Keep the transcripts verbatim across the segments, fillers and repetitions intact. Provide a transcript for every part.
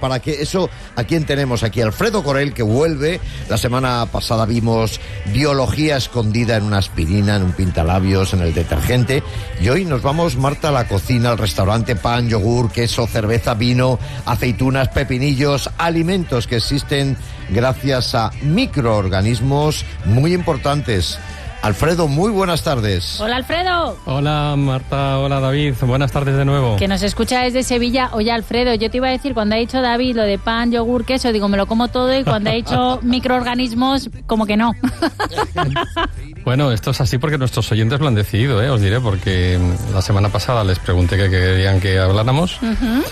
para que eso, ¿a quién tenemos aquí? Alfredo Corel, que vuelve. La semana pasada vimos biología escondida en una aspirina, en un pintalabios, en el detergente. Y hoy nos vamos, Marta, a la cocina, al restaurante, pan, yogur, queso, cerveza, vino, aceitunas, pepinillos, alimentos que existen gracias a microorganismos muy importantes. Alfredo, muy buenas tardes. Hola, Alfredo. Hola, Marta. Hola, David. Buenas tardes de nuevo. Que nos escucha desde Sevilla. Oye, Alfredo, yo te iba a decir, cuando ha dicho David lo de pan, yogur, queso, digo, me lo como todo, y cuando ha dicho microorganismos, como que no. Bueno, esto es así porque nuestros oyentes lo han decidido, ¿eh? Os diré, porque la semana pasada les pregunté qué querían que habláramos. Uh-huh.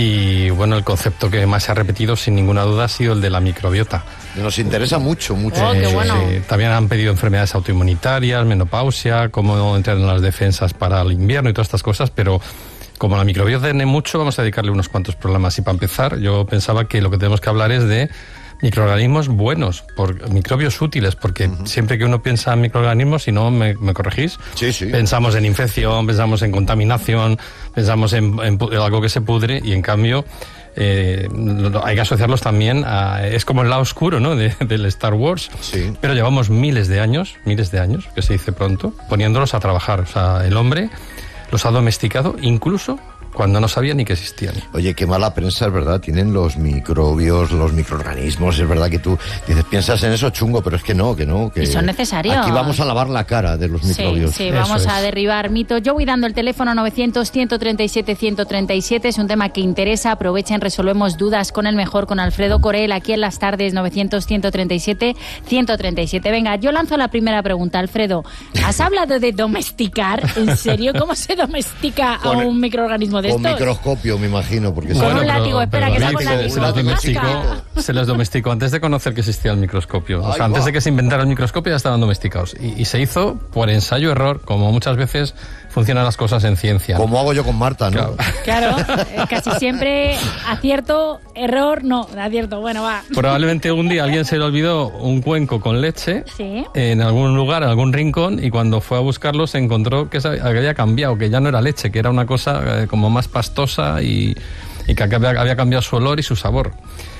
Y bueno, el concepto que más se ha repetido sin ninguna duda ha sido el de la microbiota. Nos interesa mucho, mucho. Oh, eh, qué bueno. eh, también han pedido enfermedades autoinmunitarias, menopausia, cómo entrar en las defensas para el invierno y todas estas cosas, pero como la microbiota tiene mucho, vamos a dedicarle unos cuantos programas. Y para empezar, yo pensaba que lo que tenemos que hablar es de microorganismos buenos, por microbios útiles, porque uh-huh. siempre que uno piensa en microorganismos, si no me, me corregís, sí, sí. pensamos en infección, pensamos en contaminación, pensamos en, en, en algo que se pudre, y en cambio eh, hay que asociarlos también a... Es como el lado oscuro, ¿no?, de, del Star Wars, sí. Pero llevamos miles de años, miles de años, que se dice pronto, poniéndolos a trabajar. O sea, el hombre los ha domesticado incluso cuando no sabía ni que existían. Oye, qué mala prensa, es verdad, tienen los microbios, los microorganismos, es verdad que tú dices, piensas en eso chungo, pero es que no, que no, que... Y son necesarios. Aquí vamos a lavar la cara de los microbios. Sí, sí, vamos eso a es. derribar mitos. Yo voy dando el teléfono novecientos, ciento treinta y siete, ciento treinta y siete, es un tema que interesa, aprovechen, resolvemos dudas con el mejor, con Alfredo Corel, aquí en las tardes, novecientos, ciento treinta y siete, ciento treinta y siete. Venga, yo lanzo la primera pregunta, Alfredo. ¿Has hablado de domesticar? ¿En serio? ¿Cómo se domestica Con, a un microorganismo de con estos? Con microscopio, me imagino, porque... Con Bueno, un pero, látigo, espera, pero que David, saco un se, látigo. se las domesticó, Masca. se las domesticó antes de conocer que existía el microscopio. O sea, Ay, antes va. de que se inventara el microscopio ya estaban domesticados. Y, y se hizo por ensayo-error, como muchas veces funcionan las cosas en ciencia. Como hago yo con Marta, ¿no? Claro. Claro, eh, casi siempre acierto, error, no, acierto, bueno, va. Probablemente un día alguien se le olvidó un cuenco con leche Sí. en algún lugar, en algún rincón, y cuando fue a buscarlo se encontró que había cambiado, que ya no era leche, que era una cosa eh, como más pastosa y, y que había, había cambiado su olor y su sabor.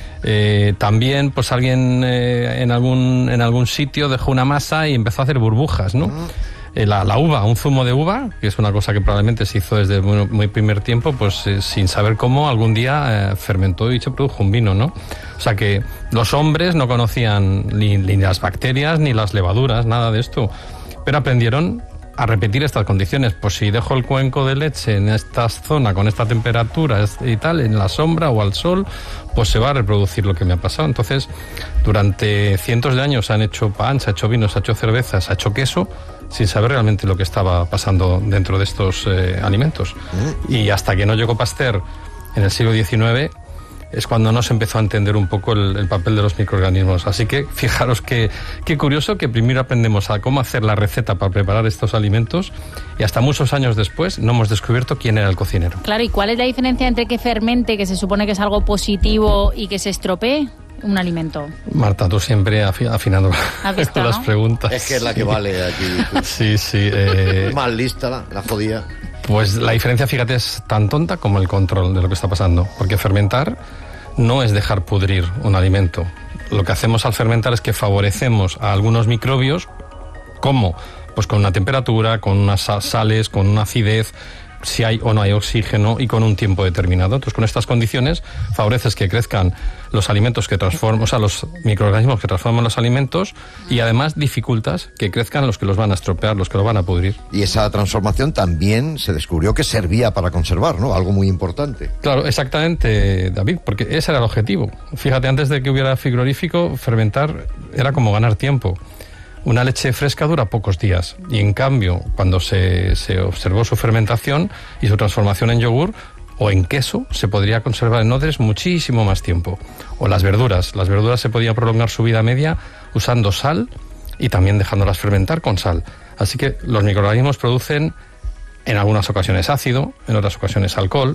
Eh, también pues alguien eh, en algún en algún sitio dejó una masa y empezó a hacer burbujas, ¿no? Mm. Eh, la, la uva, un zumo de uva, que es una cosa que probablemente se hizo desde muy, muy primer tiempo, pues eh, sin saber cómo algún día eh, fermentó y se produjo un vino, ¿no? O sea que los hombres no conocían ni, ni las bacterias ni las levaduras, nada de esto, pero aprendieron a repetir estas condiciones. Pues si dejo el cuenco de leche en esta zona con esta temperatura y tal, en la sombra o al sol, pues se va a reproducir lo que me ha pasado. Entonces, durante cientos de años se han hecho pan, se ha hecho vino, se ha hecho cerveza, se ha hecho queso, sin saber realmente lo que estaba pasando dentro de estos eh, alimentos. Mm. Y hasta que no llegó Pasteur en el siglo diecinueve, es cuando nos empezó a entender un poco el, el papel de los microorganismos. Así que fijaros que qué curioso que primero aprendemos a cómo hacer la receta para preparar estos alimentos y hasta muchos años después no hemos descubierto quién era el cocinero. Claro, ¿y cuál es la diferencia entre que fermente, que se supone que es algo positivo, y que se estropee un alimento? Marta, tú siempre afi- afinando visto, las ¿no? preguntas. Es que es la que vale aquí. Sí, sí. Eh... Más lista la, la jodía. Pues la diferencia, fíjate, es tan tonta como el control de lo que está pasando. Porque fermentar no es dejar pudrir un alimento. Lo que hacemos al fermentar es que favorecemos a algunos microbios, ¿cómo? Pues con una temperatura, con unas sales, con una acidez, si hay o no hay oxígeno y con un tiempo determinado. Entonces, con estas condiciones favoreces que crezcan los alimentos que transforman, o sea, los microorganismos que transforman los alimentos, y además dificultas que crezcan los que los van a estropear, los que los van a pudrir. Y esa transformación también se descubrió que servía para conservar, ¿no? Algo muy importante. Claro, exactamente, David, porque ese era el objetivo. Fíjate, antes de que hubiera frigorífico, fermentar era como ganar tiempo. Una leche fresca dura pocos días, y en cambio, cuando se, se observó su fermentación y su transformación en yogur o en queso, se podría conservar en odres muchísimo más tiempo. O las verduras. Las verduras se podía prolongar su vida media usando sal y también dejándolas fermentar con sal. Así que los microorganismos producen en algunas ocasiones ácido, en otras ocasiones alcohol,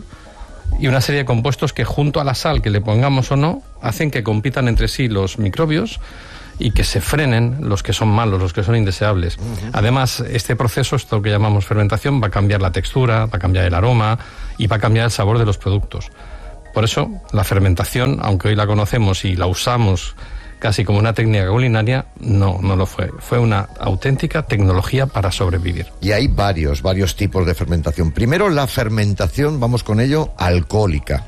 y una serie de compuestos que, junto a la sal que le pongamos o no, hacen que compitan entre sí los microbios y que se frenen los que son malos, los que son indeseables. Uh-huh. Además, este proceso, esto que llamamos fermentación, va a cambiar la textura, va a cambiar el aroma y va a cambiar el sabor de los productos. Por eso, la fermentación, aunque hoy la conocemos y la usamos casi como una técnica culinaria, no, no lo fue. Fue una auténtica tecnología para sobrevivir. Y hay varios, varios tipos de fermentación. Primero, la fermentación, vamos con ello, alcohólica.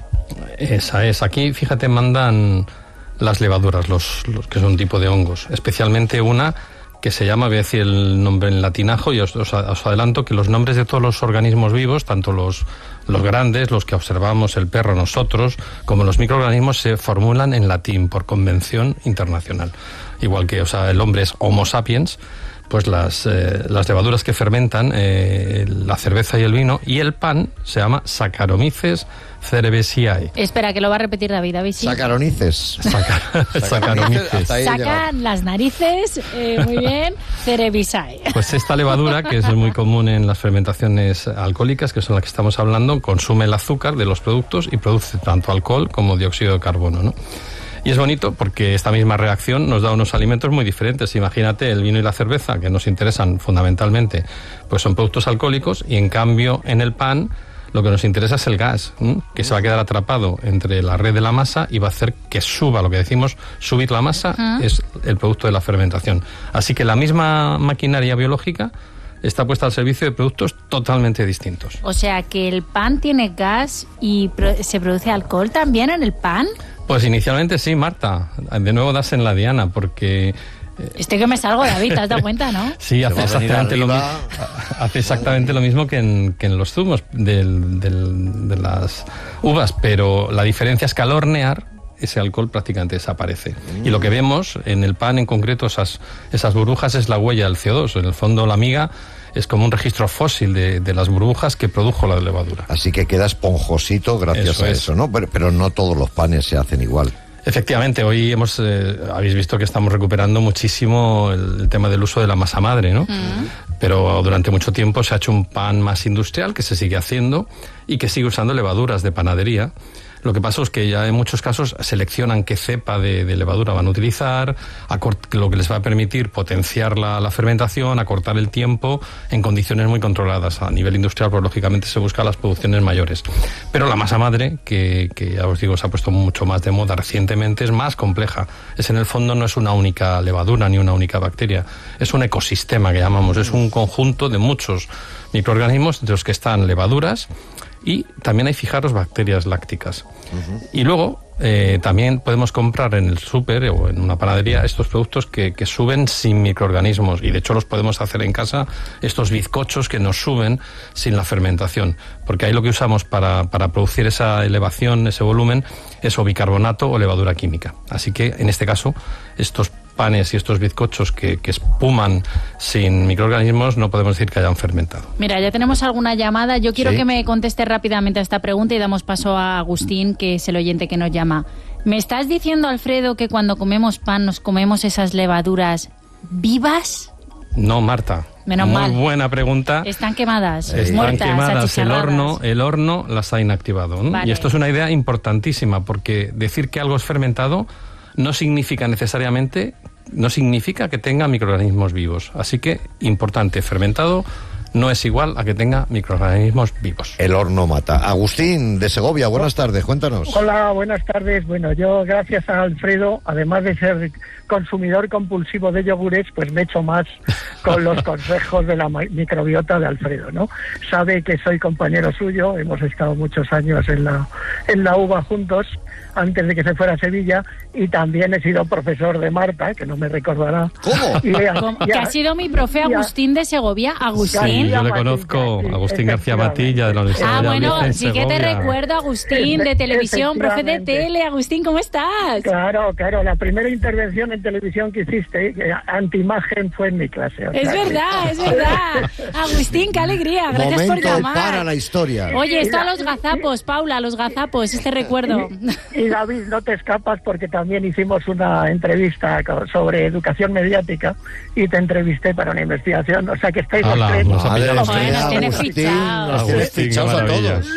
Esa es. Aquí, fíjate, mandan las levaduras, los, los que son un tipo de hongos. Especialmente una que se llama, voy a decir el nombre en latinajo, y os, os, os adelanto que los nombres de todos los organismos vivos, tanto los, los grandes, los que observamos, el perro, nosotros, como los microorganismos, se formulan en latín por convención internacional. Igual que, o sea, el hombre es Homo sapiens, pues las, eh, las levaduras que fermentan eh, la cerveza y el vino y el pan se llama Saccharomyces cerevisiae. Espera, que lo va a repetir David. David, sí. Sacaronices. Saca, Saccharomyces. Sacan las narices, eh, muy bien, cerevisiae. Pues esta levadura, que es muy común en las fermentaciones alcohólicas, que son las que estamos hablando, consume el azúcar de los productos y produce tanto alcohol como dióxido de carbono, ¿no? Y es bonito porque esta misma reacción nos da unos alimentos muy diferentes. Imagínate, el vino y la cerveza, que nos interesan fundamentalmente, pues son productos alcohólicos, y en cambio en el pan lo que nos interesa es el gas, ¿m? que se va a quedar atrapado entre la red de la masa y va a hacer que suba, lo que decimos, subir la masa, uh-huh. es el producto de la fermentación. Así que la misma maquinaria biológica está puesta al servicio de productos totalmente distintos. O sea, que el pan tiene gas y pro- se produce alcohol también en el pan. Pues inicialmente sí, Marta. De nuevo das en la diana, porque... Estoy que me salgo, David, ¿te has dado cuenta, no? Sí, hace exactamente, lo, hace exactamente lo mismo que en, que en los zumos del, del, de las uvas, pero la diferencia es que al hornear ese alcohol prácticamente desaparece. Mm. Y lo que vemos en el pan en concreto, esas, esas burbujas, es la huella del C O dos. En el fondo la miga es como un registro fósil de, de las burbujas que produjo la levadura. Así que queda esponjosito gracias eso a eso, es. ¿no? Pero, pero no todos los panes se hacen igual. Efectivamente, hoy hemos eh, habéis visto que estamos recuperando muchísimo el, el tema del uso de la masa madre, ¿no? Mm. Pero durante mucho tiempo se ha hecho un pan más industrial, que se sigue haciendo y que sigue usando levaduras de panadería. Lo que pasa es que ya en muchos casos seleccionan qué cepa de, de levadura van a utilizar, acort- lo que les va a permitir potenciar la, la fermentación, acortar el tiempo en condiciones muy controladas. A nivel industrial, pues lógicamente se buscan las producciones mayores. Pero la masa madre, que, que ya os digo, se ha puesto mucho más de moda recientemente, es más compleja. Es en el fondo no es una única levadura ni una única bacteria, es un ecosistema que llamamos, es un conjunto de muchos microorganismos de los que están levaduras. Y también hay, fijaros, bacterias lácticas. Uh-huh. Y luego eh, también podemos comprar en el súper o en una panadería estos productos que, que suben sin microorganismos. Y de hecho los podemos hacer en casa, estos bizcochos que nos suben sin la fermentación. Porque ahí lo que usamos para, para producir esa elevación, ese volumen, es o bicarbonato o levadura química. Así que en este caso, estos panes y estos bizcochos que, que espuman sin microorganismos no podemos decir que hayan fermentado. Mira, ya tenemos alguna llamada. Yo quiero ¿Sí? que me conteste rápidamente a esta pregunta y damos paso a Agustín, que es el oyente que nos llama. ¿Me estás diciendo, Alfredo, que cuando comemos pan nos comemos esas levaduras vivas? No, Marta. Menos Muy mal. buena pregunta. Están quemadas, Están muertas, quemadas, el horno, achicharradas. el horno las ha inactivado, ¿no? Vale. Y esto es una idea importantísima, porque decir que algo es fermentado no significa necesariamente, no significa que tenga microorganismos vivos. Así que, importante, fermentado no es igual a que tenga microorganismos vivos. El horno mata. Agustín, de Segovia, buenas tardes, cuéntanos. Hola, buenas tardes. Bueno, yo, gracias a Alfredo, además de ser consumidor compulsivo de yogures, pues me echo más con los consejos de la microbiota de Alfredo, ¿no? Sabe que soy compañero suyo, hemos estado muchos años en la, en la UBA juntos, antes de que se fuera a Sevilla, y también he sido profesor de Marta, que no me recordará. ¿Cómo? Y, ¿Cómo? Que ha sido mi profe Agustín de Segovia. Agustín. Sí, yo le conozco, Agustín García Matilla, de la Universidad Ah, de bueno, Valladolid, en sí que te Segovia. recuerdo, Agustín, de televisión, profe de tele. Agustín, ¿cómo estás? Claro, claro, la primera intervención en televisión que hiciste, eh, antiimagen, fue en mi clase. O Es sea, verdad, es verdad. Agustín, qué alegría. Gracias por Momento llamar. para la historia. Oye, esto a los gazapos, Paula, a los gazapos, este recuerdo. Y, y David, no te escapas porque también hicimos una entrevista co- sobre educación mediática y te entrevisté para una investigación, o sea que estáis Hola, los tres. nos ha Madre pillado. mía, Bueno, nos tienes Agustín, fichados. nos tienes Agustín, qué fichados a maravilla. todos.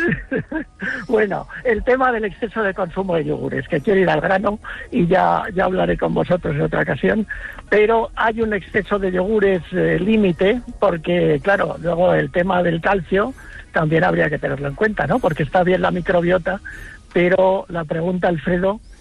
Bueno, el tema del exceso de consumo de yogures, que quiero ir al grano y ya, ya hablaré con vosotros en otra ocasión, pero hay un exceso de yogures eh, límite, porque claro, luego el tema del calcio también habría que tenerlo en cuenta, ¿no? Porque está bien la microbiota, pero la pregunta, Alfredo,